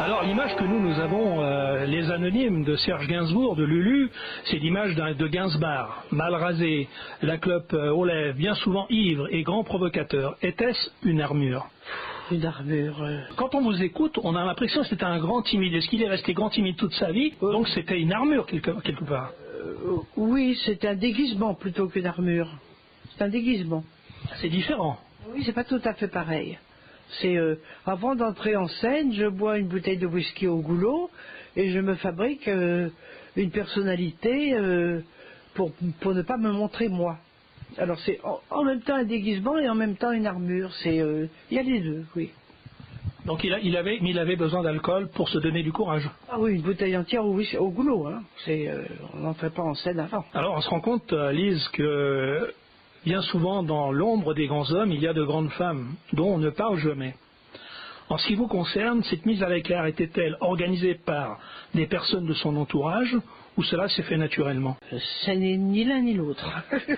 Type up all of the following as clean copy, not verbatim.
Alors l'image que nous avons, les anonymes de Serge Gainsbourg, de Lulu, c'est l'image de Gainsbar, mal rasé, la clope aux lèvres, bien souvent ivre et grand provocateur. Était-ce une armure? Une armure. Quand on vous écoute, on a l'impression que c'était un grand timide. Est-ce qu'il est resté grand timide toute sa vie? Donc c'était une armure quelque part. Oui, c'est un déguisement plutôt qu'une armure. C'est un déguisement. C'est différent. Oui, c'est pas tout à fait pareil. C'est avant d'entrer en scène, je bois une bouteille de whisky au goulot et je me fabrique une personnalité pour ne pas me montrer moi. Alors c'est en même temps un déguisement et en même temps une armure. C'est il y a les deux, oui. Donc il avait besoin d'alcool pour se donner du courage. Ah oui, une bouteille entière au goulot. Hein. On n'entrait pas en scène avant. Alors on se rend compte, Lise, que bien souvent dans l'ombre des grands hommes, il y a de grandes femmes dont on ne parle jamais. En ce qui vous concerne, cette mise à l'écart était-elle organisée par des personnes de son entourage ou cela s'est fait naturellement? Ce n'est ni l'un ni l'autre.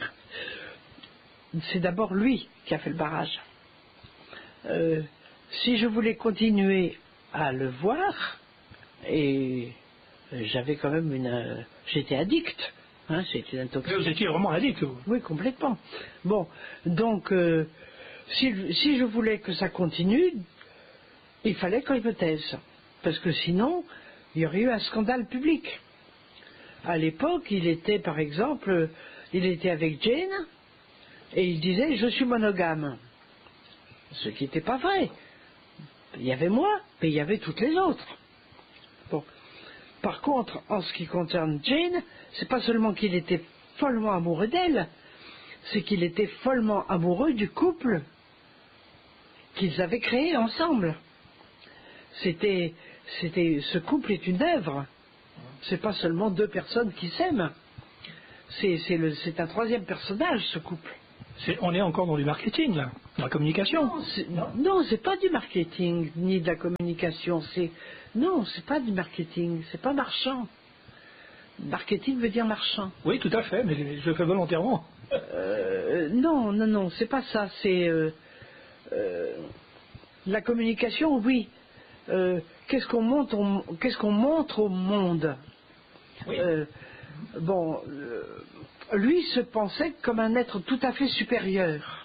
C'est d'abord lui qui a fait le barrage. Si je voulais continuer à le voir, et j'avais quand même j'étais addict, hein, c'était une intoxication. Vous étiez vraiment addict, vous? Oui, complètement. Bon, donc, si je voulais que ça continue, il fallait que je me taise, parce que sinon, il y aurait eu un scandale public. À l'époque, il était, par exemple, il était avec Jane, et il disait « je suis monogame », ce qui n'était pas vrai. Il y avait moi, mais il y avait toutes les autres. Bon. Par contre, en ce qui concerne Jane, c'est pas seulement qu'il était follement amoureux d'elle, c'est qu'il était follement amoureux du couple qu'ils avaient créé ensemble. Ce couple est une œuvre. C'est pas seulement deux personnes qui s'aiment. C'est un troisième personnage, ce couple. On est encore dans du marketing, là, dans la communication. Non, c'est pas du marketing, ni de la communication. Non, c'est pas du marketing, c'est pas marchand. Marketing veut dire marchand. Oui, tout à fait, mais je le fais volontairement. Non, c'est pas ça. C'est la communication, oui. Qu'est-ce qu'on montre au monde? Oui. Lui se pensait comme un être tout à fait supérieur.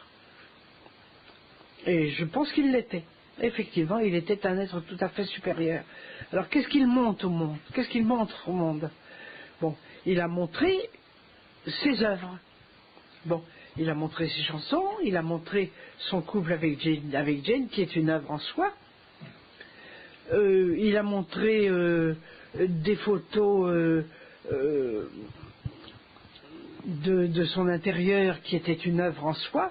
Et je pense qu'il l'était. Effectivement, il était un être tout à fait supérieur. Alors, qu'est-ce qu'il montre au monde? Qu'est-ce qu'il montre au monde? Bon, il a montré ses œuvres. Bon, il a montré ses chansons, il a montré son couple avec Jane, qui est une œuvre en soi. Il a montré des photos de son intérieur qui était une œuvre en soi.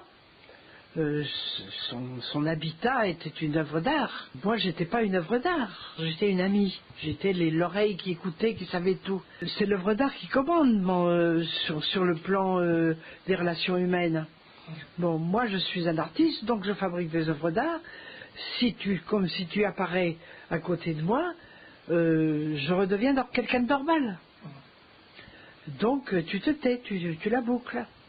Son habitat était une œuvre d'art. Moi, j'étais pas une œuvre d'art, j'étais une amie. J'étais l'oreille qui écoutait, qui savait tout. C'est l'œuvre d'art qui commande sur le plan des relations humaines. Bon, moi, je suis un artiste, donc je fabrique des œuvres d'art. Comme si tu apparais à côté de moi, je redeviens quelqu'un de normal. Donc, tu te tais, tu la boucles.